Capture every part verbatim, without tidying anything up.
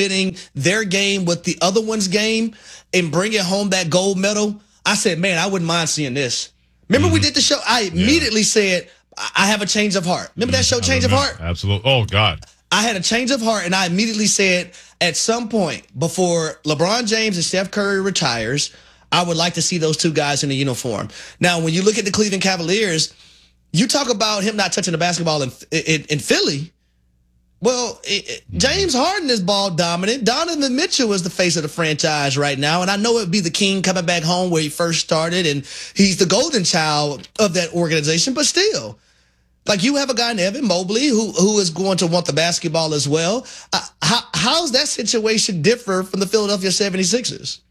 fitting their game with the other one's game and bringing home that gold medal, I said, man, I wouldn't mind seeing this. Remember mm-hmm. we did the show? I immediately yeah. said, I have a change of heart. Remember that show, I Change remember. of Heart? Absolutely. Oh, God. I had a change of heart, and I immediately said, at some point before LeBron James and Steph Curry retires, I would like to see those two guys in the uniform. Now, when you look at the Cleveland Cavaliers, you talk about him not touching the basketball in, in, in Philly. Well, it, it, James Harden is ball dominant. Donovan Mitchell is the face of the franchise right now, and I know it would be the king coming back home where he first started, and he's the golden child of that organization, but still. Like, you have a guy in Evan Mobley who who is going to want the basketball as well. Uh, how how's that situation differ from the Philadelphia seventy-sixers?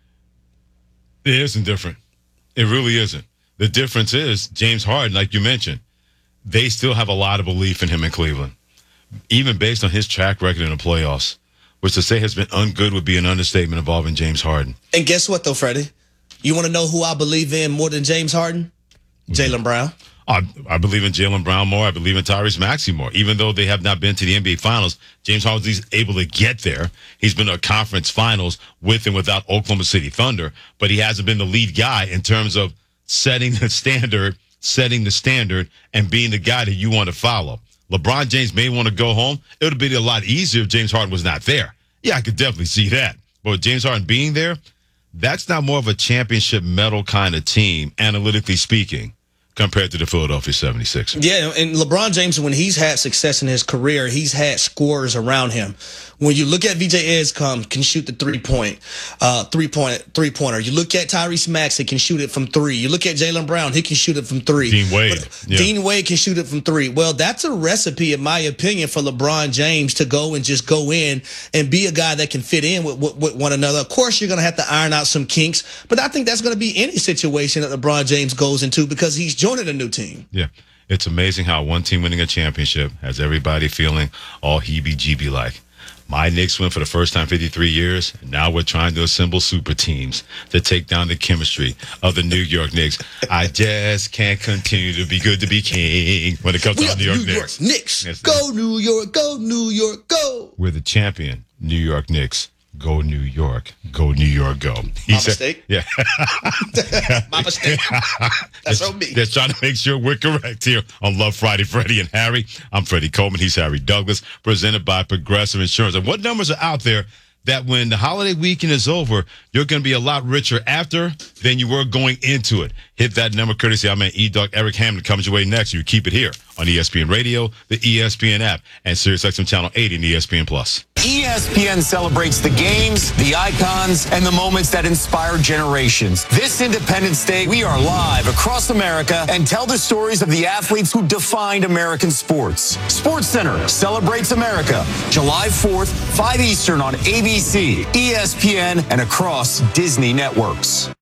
It isn't different. It really isn't. The difference is James Harden, like you mentioned, they still have a lot of belief in him in Cleveland, even based on his track record in the playoffs, which to say has been ungood would be an understatement involving James Harden. And guess what, though, Freddie? You want to know who I believe in more than James Harden? Jaylen Brown. I, I believe in Jaylen Brown more. I believe in Tyrese Maxey more. Even though they have not been to the N B A Finals, James Harden's able to get there. He's been to a conference finals with and without Oklahoma City Thunder, but he hasn't been the lead guy in terms of setting the standard, setting the standard, and being the guy that you want to follow. LeBron James may want to go home. It would have been a lot easier if James Harden was not there. Yeah, I could definitely see that. But with James Harden being there, that's not more of a championship medal kind of team, analytically speaking, compared to the Philadelphia seventy-sixers. Yeah, and LeBron James, when he's had success in his career, he's had scorers around him. When you look at V J Escom, can shoot the three-point, uh, three-point, three-pointer. You look at Tyrese Maxey, can shoot it from three. You look at Jaylen Brown, he can shoot it from three. Dean Wade. Yeah. Dean Wade can shoot it from three. Well, that's a recipe, in my opinion, for LeBron James to go and just go in and be a guy that can fit in with, with, with one another. Of course, you're going to have to iron out some kinks, but I think that's going to be any situation that LeBron James goes into because he's joining a new team. Yeah. It's amazing how one team winning a championship has everybody feeling all heebie-jeebie like. My Knicks win for the first time in fifty-three years, and now we're trying to assemble super teams to take down the chemistry of the New York Knicks. I just can't continue to be good to be king when it comes to the New York New Knicks. York Knicks. Yes, go New York, go New York, go. We're the champion, New York Knicks. Go New York. Go New York, go. He My said, mistake? Yeah. My mistake. That's on me. Just trying to make sure we're correct here on Love Friday, Freddie and Harry. I'm Freddie Coleman. He's Harry Douglas, presented by Progressive Insurance. And what numbers are out there that when the holiday weekend is over, you're going to be a lot richer after than you were going into it? Hit that number courtesy. I'm at E-Dog. Eric Hammond comes your way next. You keep it here on E S P N Radio, the E S P N app, and SiriusXM Channel eighty and E S P N Plus. E S P N celebrates the games, the icons, and the moments that inspire generations. This Independence Day, we are live across America and tell the stories of the athletes who defined American sports. SportsCenter celebrates America, July fourth, five Eastern on A B C, E S P N, and across Disney networks.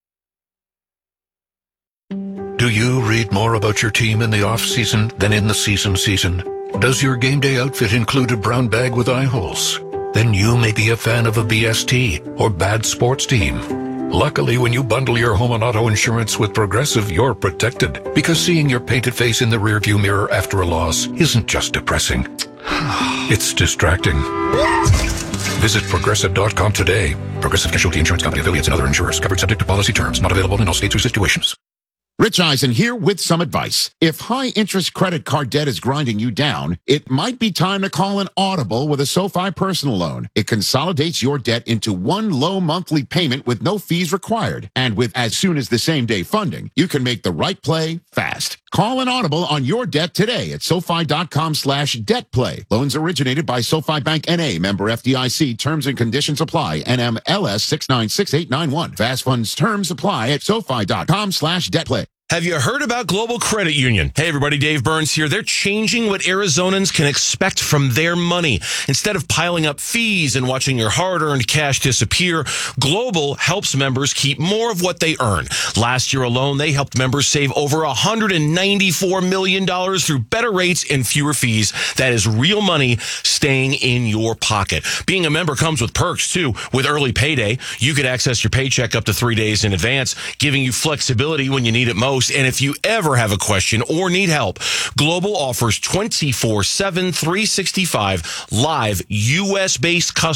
Do you read more about your team in the off-season than in the season season? Does your game day outfit include a brown bag with eye holes? Then you may be a fan of a B S T or bad sports team. Luckily, when you bundle your home and auto insurance with Progressive, you're protected, because seeing your painted face in the rearview mirror after a loss isn't just depressing. It's distracting. Visit Progressive dot com today. Progressive Casualty Insurance Company, affiliates, and other insurers. Covered subject to policy terms. Not available in all states or situations. Rich Eisen here with some advice. If high-interest credit card debt is grinding you down, it might be time to call an audible with a SoFi personal loan. It consolidates your debt into one low monthly payment with no fees required. And with as soon as the same-day funding, you can make the right play fast. Call an audible on your debt today at SoFi dot com slash debt play. Loans originated by SoFi Bank N A, member F D I C. Terms and conditions apply. N M L S six nine six eight nine one. Fast funds terms apply at SoFi dot com slash debt play. Have you heard about Global Credit Union? Hey, everybody, Dave Burns here. They're changing what Arizonans can expect from their money. Instead of piling up fees and watching your hard-earned cash disappear, Global helps members keep more of what they earn. Last year alone, they helped members save over one hundred ninety-four million dollars through better rates and fewer fees. That is real money staying in your pocket. Being a member comes with perks, too. With early payday, you could access your paycheck up to three days in advance, giving you flexibility when you need it most. And if you ever have a question or need help, Global offers twenty-four seven, three sixty-five live U S-based customer